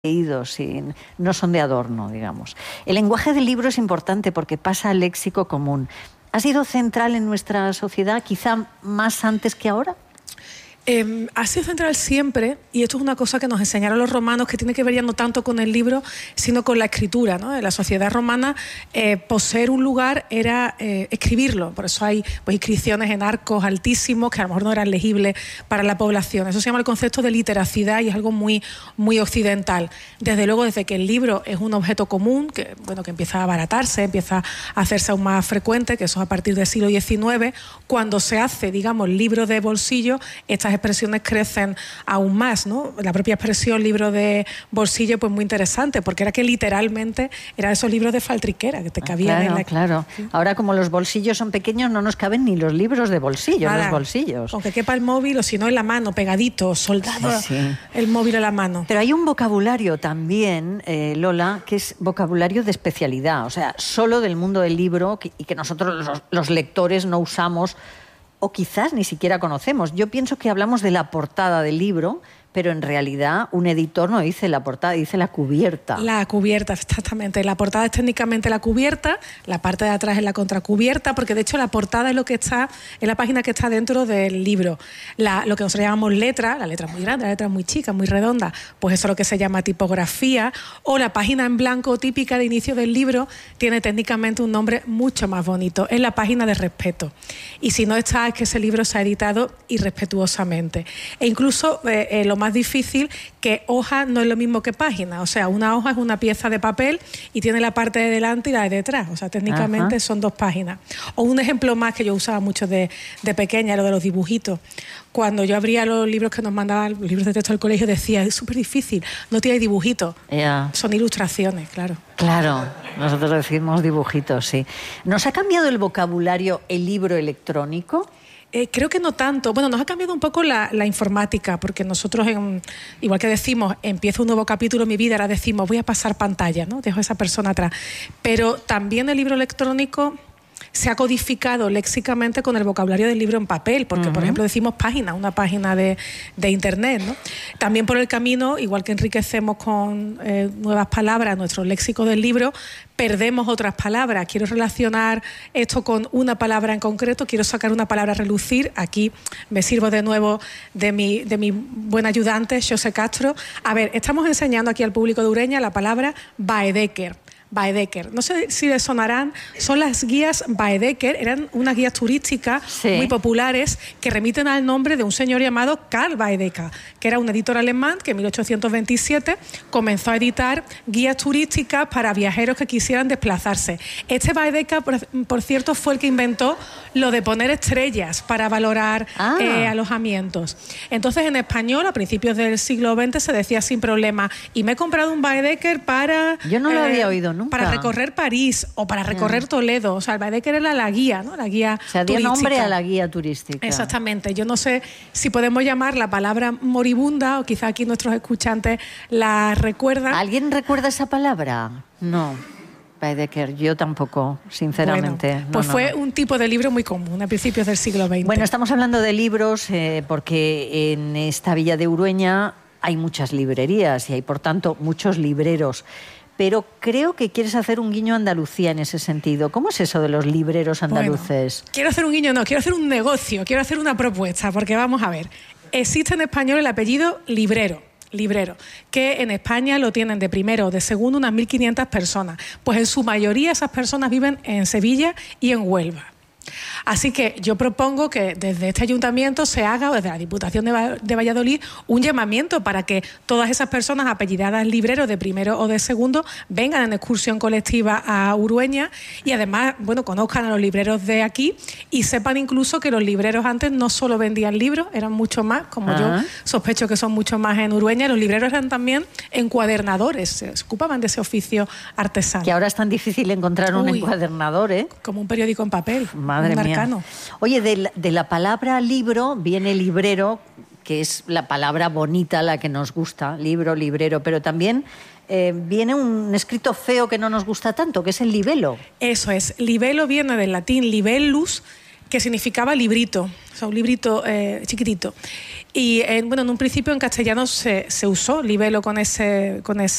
leídos y no son de adorno, digamos. El lenguaje del libro es importante porque pasa al léxico común. ¿Ha sido central en nuestra sociedad, quizá más antes que ahora? Ha sido central siempre, y esto es una cosa que nos enseñaron los romanos, que tiene que ver ya no tanto con el libro, sino con la escritura, ¿no? En la sociedad romana, poseer un lugar era escribirlo. Por eso hay inscripciones en arcos altísimos que a lo mejor no eran legibles para la población. Eso se llama el concepto de literacidad y es algo muy, muy occidental. Desde luego, desde que el libro es un objeto común, que empieza a abaratarse, empieza a hacerse aún más frecuente, que eso es a partir del siglo XIX, cuando se hace, digamos, libro de bolsillo, estas expresiones crecen aún más, ¿no? La propia expresión libro de bolsillo, pues muy interesante, porque era que literalmente eran esos libros de faltriquera que te cabían en la... Claro. ¿Sí? Ahora, como los bolsillos son pequeños, no nos caben ni los libros de bolsillo en los bolsillos. Aunque quepa el móvil, o si no en la mano, pegadito, soldado, sí. El móvil en la mano. Pero hay un vocabulario también, Lola, que es vocabulario de especialidad, o sea, solo del mundo del libro y que nosotros los lectores no usamos o quizás ni siquiera conocemos. Yo pienso que hablamos de la portada del libro, pero en realidad un editor no dice la portada, dice la cubierta. La cubierta, exactamente. La portada es técnicamente la cubierta, la parte de atrás es la contracubierta, porque de hecho la portada es lo que está, es la página que está dentro del libro. Lo que nosotros llamamos letra, la letra es muy grande, la letra es muy chica, muy redonda, pues eso es lo que se llama tipografía, o la página en blanco típica de inicio del libro tiene técnicamente un nombre mucho más bonito, es la página de respeto. Y si no está, es que ese libro se ha editado irrespetuosamente. E incluso lo más difícil, que hoja no es lo mismo que página, o sea, una hoja es una pieza de papel y tiene la parte de delante y la de detrás, o sea, técnicamente son dos páginas. O un ejemplo más que yo usaba mucho de pequeña, lo de los dibujitos. Cuando yo abría los libros que nos mandaban, los libros de texto del colegio, decía, es súper difícil, no tiene dibujitos, son ilustraciones, claro. Claro, nosotros decimos dibujitos, sí. ¿Nos ha cambiado el vocabulario el libro electrónico? Creo que no tanto. Bueno, nos ha cambiado un poco la informática, porque nosotros, igual que decimos, empiezo un nuevo capítulo en mi vida, ahora decimos, voy a pasar pantalla, ¿no? Dejo a esa persona atrás. Pero también el libro electrónico se ha codificado léxicamente con el vocabulario del libro en papel, porque, por ejemplo, decimos página, una página de internet, ¿no? También por el camino, igual que enriquecemos con nuevas palabras nuestro léxico del libro, perdemos otras palabras. Quiero relacionar esto con una palabra en concreto, quiero sacar una palabra a relucir. Aquí me sirvo de nuevo de mi buen ayudante, José Castro. A ver, estamos enseñando aquí al público de Ureña la palabra Baedeker. Baedeker. No sé si les sonarán, son las guías Baedeker, eran unas guías turísticas muy populares que remiten al nombre de un señor llamado Karl Baedeker, que era un editor alemán que en 1827 comenzó a editar guías turísticas para viajeros que quisieran desplazarse. Este Baedeker, por cierto, fue el que inventó lo de poner estrellas para valorar alojamientos. Entonces, en español, a principios del siglo XX, se decía sin problema, y me he comprado un Baedeker para... Yo no lo había oído nunca. Para recorrer París o para recorrer Toledo. O sea, el Baedeker era la guía, ¿no? La guía turística. O sea, dio nombre a la guía turística. Exactamente. Yo no sé si podemos llamar la palabra moribunda, o quizá aquí nuestros escuchantes la recuerdan. ¿Alguien recuerda esa palabra? No. Baedeker, yo tampoco, sinceramente. Bueno, pues fue un tipo de libro muy común a principios del siglo XX. Bueno, estamos hablando de libros porque en esta villa de Urueña hay muchas librerías y hay, por tanto, muchos libreros. Pero creo que quieres hacer un guiño a Andalucía en ese sentido. ¿Cómo es eso de los libreros andaluces? Bueno, quiero hacer un guiño, no, quiero hacer un negocio, quiero hacer una propuesta, porque vamos a ver, existe en español el apellido librero, que en España lo tienen de primero o de segundo unas 1.500 personas. Pues en su mayoría esas personas viven en Sevilla y en Huelva. Así que yo propongo que desde este ayuntamiento se haga, o desde la Diputación de Valladolid, un llamamiento para que todas esas personas apellidadas libreros de primero o de segundo vengan en excursión colectiva a Urueña y además, conozcan a los libreros de aquí y sepan incluso que los libreros antes no solo vendían libros, eran mucho más, como yo sospecho que son mucho más en Urueña, los libreros eran también encuadernadores, se ocupaban de ese oficio artesano. Que ahora es tan difícil encontrar un encuadernador, ¿eh? Como un periódico en papel. Madre mía. Oye, de la palabra libro viene librero, que es la palabra bonita, la que nos gusta, libro, librero, pero también viene un escrito feo que no nos gusta tanto, que es el libelo. Eso es, libelo viene del latín libellus, que significaba librito, o sea, un librito chiquitito. Y bueno, en un principio en castellano se usó libelo con ese